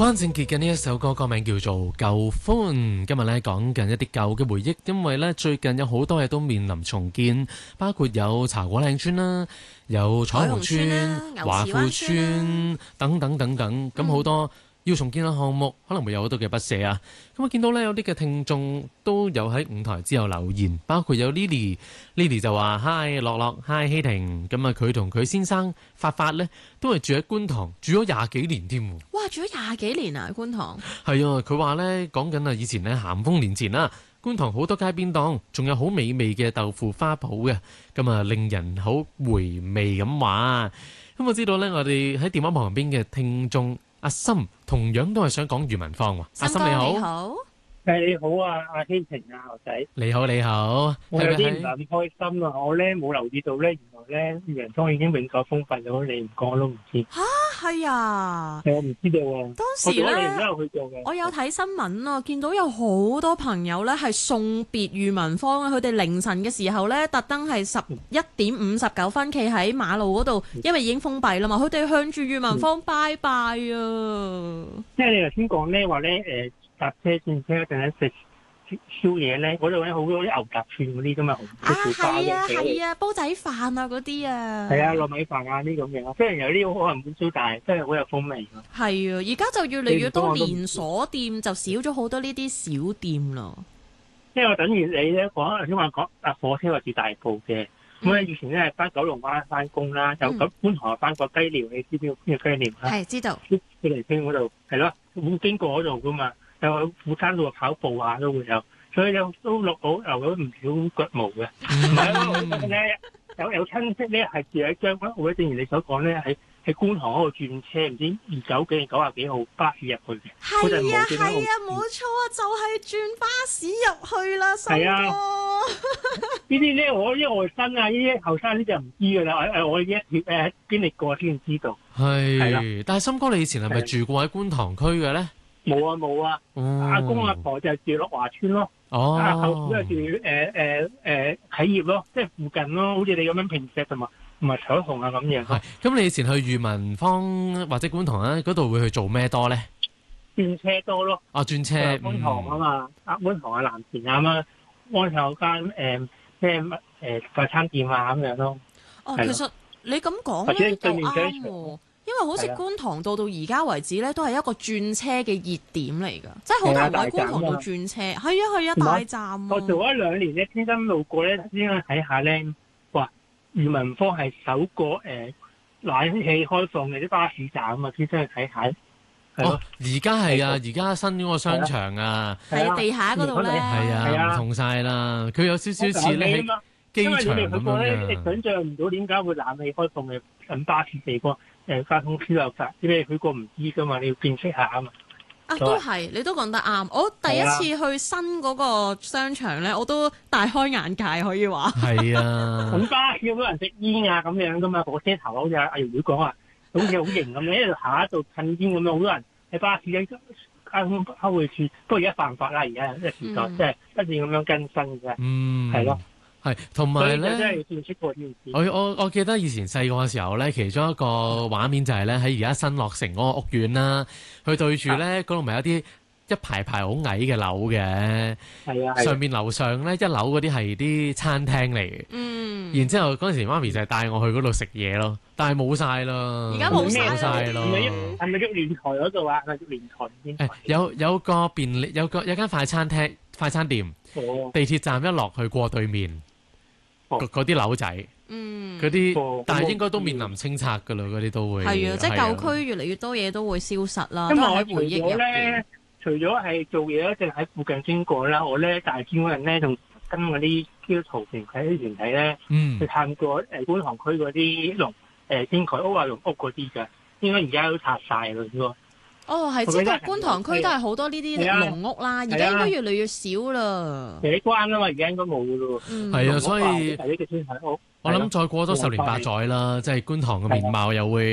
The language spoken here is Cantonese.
關正傑嘅呢一首歌歌名叫做《舊歡》，今日咧講緊一啲舊嘅回憶，因為咧最近有好多嘢都面臨重建，包括有茶果嶺村啦，有彩虹村、華富村等等等等，咁好多要重建嘅項目，可能會有好多嘅不捨啊！咁我見到咧有啲嘅聽眾都有喺舞台之後留言，包括有 Lily 就話 Hi 樂樂 Hi 希婷，咁啊佢同佢先生發咧都係住喺觀塘，住咗廿幾年添。 哇，住咗廿幾年啊，觀塘。係啊，佢話咧講緊啊以前咧咸豐年前啦，觀塘好多街邊檔，仲有好美味嘅豆腐花鋪嘅，咁啊令人好回味咁話。咁我知道咧，我哋喺電話旁邊嘅聽眾阿森同樣都係想講裕民坊喎。阿森你好， 你好， 你好啊，阿希婷啊，牛仔。 你好。 我有啲唔係咁開心啊！我咧冇留意到咧，原來咧裕民坊已經永久封閉咗，你唔講我都唔知。 吓係啊？ 我唔知道啊。 當時咧， 我哋唔都有去做嘅。 我有睇新聞啊，見到有好多朋友咧係送別裕民坊啊！佢哋凌晨嘅時候咧，特登係11:59企喺馬路嗰度，因為已經封閉啦嘛。佢哋向住裕民坊拜拜啊！ 即係你頭先講咧話咧，搭車轉車一陣食宵夜咧，嗰度咧好多啲牛雜串嗰啲噶嘛， 係啊，煲仔飯啊嗰啲啊， 係啊，糯米飯啊啲咁嘅，雖然有啲可能本少，但係真係好有風味㗎。 係啊，而家就越嚟越多連鎖店，就少咗好多呢啲小店咯。 即係我等於你咧講頭先話講搭火車或者大埔嘅，咁咧以前咧係翻九龍灣翻工啦，就咁觀塘翻過雞寮，你知唔知邊個雞寮啊？ 係知道。 佢嚟聽嗰度係咯，會經過嗰度噶嘛。有富山路跑步啊，都會有，所以都留到唔少腳毛嘅。唔係啊，咧有親戚咧係住喺將軍澳，正如你所講咧，喺觀塘嗰度轉車，唔知29幾90幾號巴士入去嘅。 係啊，冇錯啊，就係轉巴士入去啦，係啊。 呢啲咧，因為我新啊，呢啲後生啲就唔知噶啦。我經歷過先知道。 係，但係森哥你以前係咪住過喺觀塘區嘅咧？ 冇啊，阿公阿婆就住樂華村咯，阿舅父就住啟業咯，即係附近咯，好似你咁樣平石同埋彩虹啊咁樣。 係，咁你以前去裕民坊或者觀塘咧，嗰度會去做咩多咧？ 轉車多咯。轉車。觀塘啊嘛，觀塘啊藍田啊嘛，安有間快餐店啊咁樣咯。 哦，其實你咁講咧就啱喎。因為好似觀塘到而家為止咧，都係一個轉車嘅熱點嚟㗎，即係好多人喺觀塘度轉車。係啊，大站。 我做咗2年咧，天生路過咧，先睇下咧，哇！裕民坊係首個冷氣開放嘅啲巴士站啊嘛，先去睇下。 哦，而家係啊，而家新嗰個商場啊， 係地下嗰度咧， 係啊，唔同晒啦。佢有少少似咧喺機場咁樣。 你想象唔到點解會冷氣開放嘅巴士地方？交通樞紐㗎，因為佢個唔知㗎嘛，你要見識下啊嘛。 都係，你都講得啱。我第一次去新嗰個商場咧，我都大開眼界，可以話。係啊。 咁巴士好多人食煙啊咁樣㗎嘛，火車頭好似阿姚妹講啊，好似好型咁樣，一路行一度噴煙咁樣，好多人喺巴士嘅交通交匯處。不過而家犯法啦，而家呢個時代即係不斷咁樣更新嘅。係咯。 係，同埋咧，我記得以前細個嘅時候咧，其中一個畫面就係咧喺而家新落成嗰個屋苑啦，佢對住咧嗰度咪有啲一排排好矮嘅樓嘅，上面樓上咧1樓嗰啲係啲餐廳嚟嘅，然之後嗰陣時媽咪就係帶我去嗰度食嘢咯，但係冇晒啦，而家冇晒咯， 係咪玉蓮台嗰度啊？係玉蓮台邊？ 有個便利，有間快餐店，地鐵站一落去過對面。嗰啲樓仔，嗰啲，但係應該都面臨清拆㗎啦，嗰啲都會。係啊，即係舊區越嚟越多嘢都會消失啦。因為我回憶入邊， 除咗係做嘢一定喺附近經過啦，我咧大專嗰陣咧仲跟嗰啲基督徒團體咧，去探過觀塘區嗰啲天台屋啊、農屋嗰啲㗎，應該而家都拆曬啦，應該。 係知道觀塘區都係好多呢啲農屋啦，而家應該越嚟越少啦。 閉關啊嘛，而家應該冇噶咯。 係啊，所以我諗再過多10年8載啦，即係觀塘嘅面貌又會。